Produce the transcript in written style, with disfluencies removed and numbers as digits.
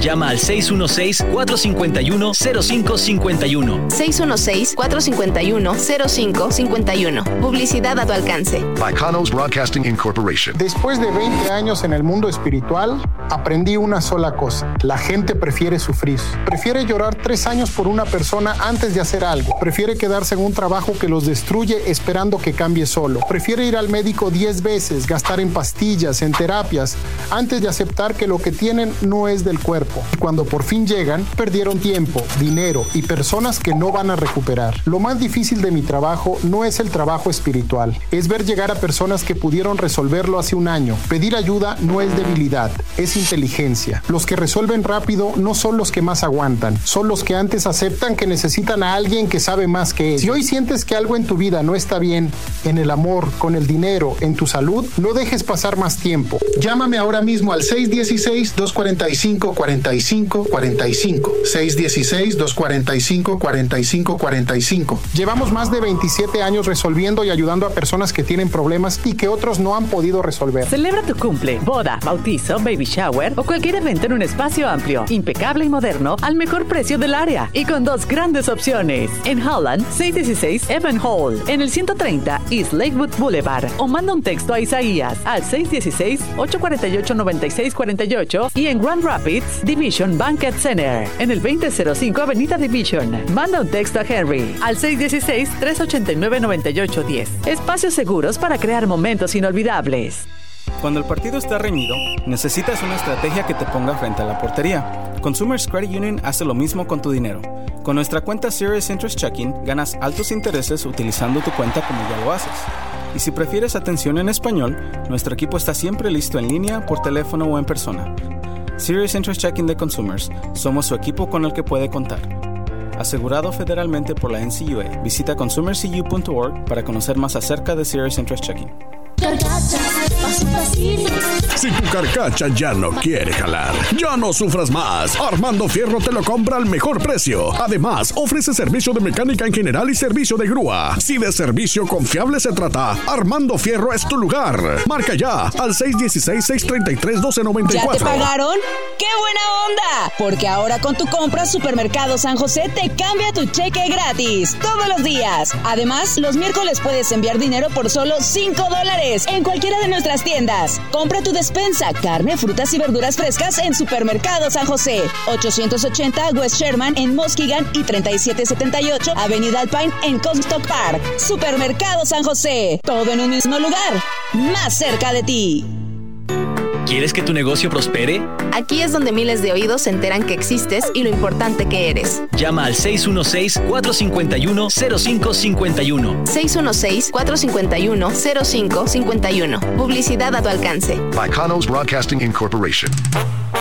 Llama al 616-451-0551. 616-451-0551. Publicidad a tu alcance. By Kanos Broadcasting Incorporation. Después de 20 años en el mundo espiritual, aprendí una sola cosa. La gente prefiere sufrir. Prefiere llorar 3 años por una persona antes de hacer algo. Prefiere quedarse en un trabajo que los destruye esperando que cambie solo. Prefiere ir al médico 10 veces, gastar en pastillas, en terapias, antes de aceptar que lo que tienen no es del cuerpo. Y cuando por fin llegan, perdieron tiempo, dinero y personas que no van a recuperar. Lo más difícil de mi trabajo no es el trabajo espiritual. Es ver llegar a personas que pudieron resolverlo hace un año. Pedir ayuda no es debilidad, es inteligencia. Los que resuelven rápido no son los que más aguantan, son los que antes aceptan que necesitan a alguien que sabe más que ellos. Si hoy sientes que algo en tu vida no está bien, en el amor, con el dinero, en tu salud, no dejes pasar más tiempo. Llámame ahora mismo al 616-245-4545. 616-245-4545. Llevamos más de 27 años resolviendo y ayudando a personas que tienen problemas y que otros no han podido resolver. Celebra tu cumple, boda, bautizo, baby shower o cualquier evento en un espacio amplio, impecable y moderno al mejor precio del área y con 2 grandes opciones. En Holland, 616 Evan Hall, en el 130 East Lakewood Boulevard, o manda un texto a Isaías al 616-848-9648 y en Grand Rapids, Division Banquet Center, en el 2005 Avenida Division. Manda un texto a Henry al 616-389-9810. Espacios seguros para crear momentos inolvidables. Cuando el partido está reñido, necesitas una estrategia que te ponga frente a la portería. Consumers Credit Union hace lo mismo con tu dinero. Con nuestra cuenta Serious Interest Checking, ganas altos intereses utilizando tu cuenta como ya lo haces. Y si prefieres atención en español, nuestro equipo está siempre listo en línea, por teléfono o en persona. Serious Interest Checking de Consumers, somos su equipo con el que puede contar. Asegurado federalmente por la NCUA. Visita consumercu.org para conocer más acerca de Serious Interest Checking. Si tu carcacha ya no quiere jalar, ya no sufras más. Armando Fierro te lo compra al mejor precio. Además, ofrece servicio de mecánica en general y servicio de grúa. Si de servicio confiable se trata, Armando Fierro es tu lugar. Marca ya al 616-633-1294. ¿Ya te pagaron? ¡Qué buena onda! Porque ahora con tu compra, Supermercado San José te cambia tu cheque gratis todos los días. Además, los miércoles puedes enviar dinero por solo $5 en cualquiera de nuestras tiendas. Compra tu despensa, carne, frutas y verduras frescas en Supermercado San José. 880 West Sherman en Muskegon y 3778 Avenida Alpine en Comstock Park. Supermercado San José. Todo en un mismo lugar. Más cerca de ti. ¿Quieres que tu negocio prospere? Aquí es donde miles de oídos se enteran que existes y lo importante que eres. Llama al 616-451-0551. 616-451-0551. Publicidad a tu alcance. By Kanos Broadcasting Incorporation.